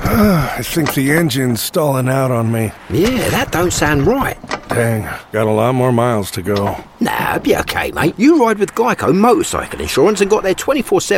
I think the engine's stalling out on me. Yeah, that don't sound right. Dang, got a lot more miles to go. Nah, be okay, mate. You ride with Geico Motorcycle Insurance and got their 24/7